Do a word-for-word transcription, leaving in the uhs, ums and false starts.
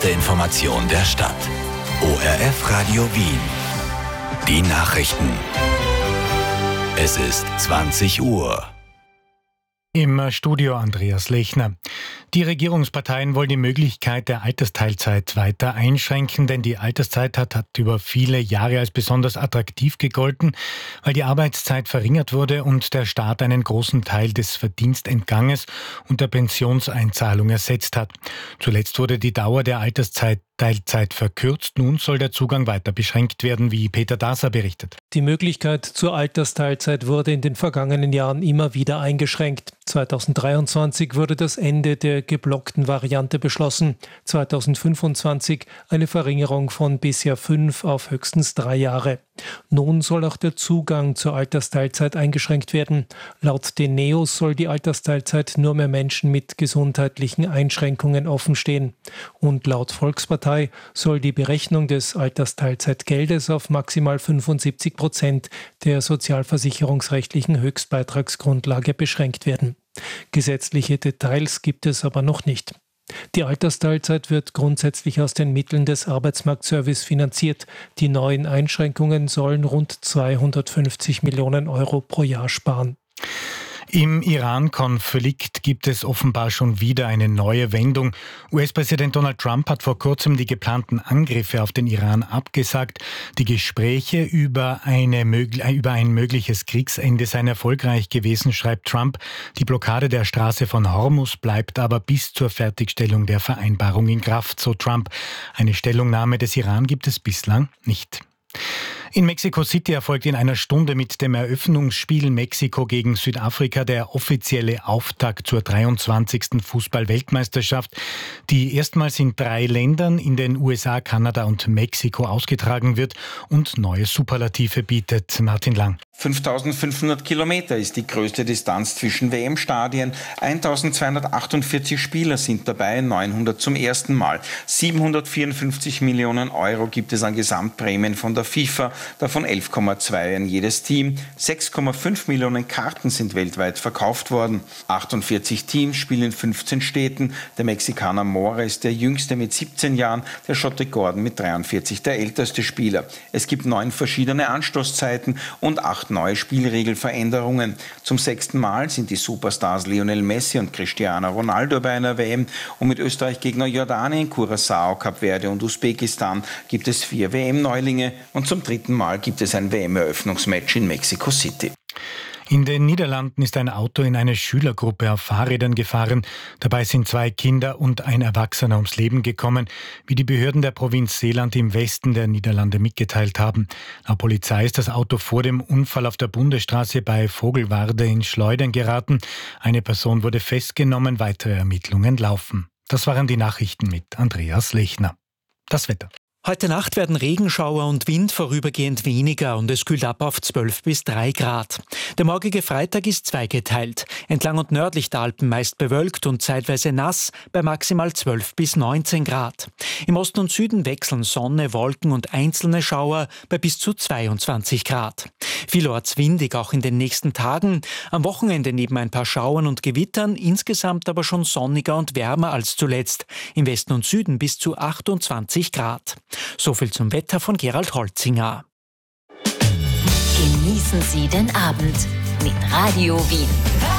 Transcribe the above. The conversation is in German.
erste Information der Stadt. O R F Radio Wien. Die Nachrichten. Es ist zwanzig Uhr. Im Studio Andreas Lechner. Die Regierungsparteien wollen die Möglichkeit der Altersteilzeit weiter einschränken, denn die Alterszeit hat, hat über viele Jahre als besonders attraktiv gegolten, weil die Arbeitszeit verringert wurde und der Staat einen großen Teil des Verdienstentganges und der Pensionseinzahlung ersetzt hat. Zuletzt wurde die Dauer der Altersteilzeit verkürzt. Nun soll der Zugang weiter beschränkt werden, wie Peter Daser berichtet. Die Möglichkeit zur Altersteilzeit wurde in den vergangenen Jahren immer wieder eingeschränkt. zweitausenddreiundzwanzig wurde das Ende der geblockten Variante beschlossen. zweitausendfünfundzwanzig eine Verringerung von bisher fünf auf höchstens drei Jahre. Nun soll auch der Zugang zur Altersteilzeit eingeschränkt werden. Laut den Neos soll die Altersteilzeit nur mehr Menschen mit gesundheitlichen Einschränkungen offenstehen. Und laut Volkspartei soll die Berechnung des Altersteilzeitgeldes auf maximal fünfundsiebzig Prozent der sozialversicherungsrechtlichen Höchstbeitragsgrundlage beschränkt werden. Gesetzliche Details gibt es aber noch nicht. Die Altersteilzeit wird grundsätzlich aus den Mitteln des Arbeitsmarktservice finanziert. Die neuen Einschränkungen sollen rund zweihundertfünfzig Millionen Euro pro Jahr sparen. Im Iran-Konflikt gibt es offenbar schon wieder eine neue Wendung. U S-Präsident Donald Trump hat vor kurzem die geplanten Angriffe auf den Iran abgesagt. Die Gespräche über, eine, über ein mögliches Kriegsende seien erfolgreich gewesen, schreibt Trump. Die Blockade der Straße von Hormuz bleibt aber bis zur Fertigstellung der Vereinbarung in Kraft, so Trump. Eine Stellungnahme des Iran gibt es bislang nicht. In Mexico City erfolgt in einer Stunde mit dem Eröffnungsspiel Mexiko gegen Südafrika der offizielle Auftakt zur dreiundzwanzigsten Fußball-Weltmeisterschaft, die erstmals in drei Ländern, in den U S A, Kanada und Mexiko, ausgetragen wird und neue Superlative bietet. Martin Lang. fünftausendfünfhundert Kilometer ist die größte Distanz zwischen W M-Stadien. eintausendzweihundertachtundvierzig Spieler sind dabei, neunhundert zum ersten Mal. siebenhundertvierundfünfzig Millionen Euro gibt es an Gesamtprämien von der FIFA, davon elf Komma zwei an jedes Team. sechs Komma fünf Millionen Karten sind weltweit verkauft worden. achtundvierzig Teams spielen in fünfzehn Städten. Der Mexikaner Mora ist der jüngste mit siebzehn Jahren, der Schotte Gordon mit dreiundvierzig der älteste Spieler. Es gibt neun verschiedene Anstoßzeiten und acht neue Spielregelveränderungen. Zum sechsten Mal sind die Superstars Lionel Messi und Cristiano Ronaldo bei einer W M und mit Österreich-Gegner Jordanien, Curaçao, Kap Verde und Usbekistan gibt es vier W M-Neulinge und zum dritten Mal gibt es ein W M-Eröffnungsmatch in Mexico City. In den Niederlanden ist ein Auto in eine Schülergruppe auf Fahrrädern gefahren. Dabei sind zwei Kinder und ein Erwachsener ums Leben gekommen, wie die Behörden der Provinz Zeeland im Westen der Niederlande mitgeteilt haben. Laut Polizei ist das Auto vor dem Unfall auf der Bundesstraße bei Vogelwarde in Schleudern geraten. Eine Person wurde festgenommen, weitere Ermittlungen laufen. Das waren die Nachrichten mit Andreas Lechner. Das Wetter. Heute Nacht werden Regenschauer und Wind vorübergehend weniger und es kühlt ab auf zwölf bis drei Grad. Der morgige Freitag ist zweigeteilt. Entlang und nördlich der Alpen meist bewölkt und zeitweise nass bei maximal zwölf bis neunzehn Grad. Im Osten und Süden wechseln Sonne, Wolken und einzelne Schauer bei bis zu zweiundzwanzig Grad. Vielorts windig auch in den nächsten Tagen. Am Wochenende neben ein paar Schauern und Gewittern, insgesamt aber schon sonniger und wärmer als zuletzt. Im Westen und Süden bis zu achtundzwanzig Grad. So viel zum Wetter von Gerald Holzinger. Genießen Sie den Abend mit Radio Wien.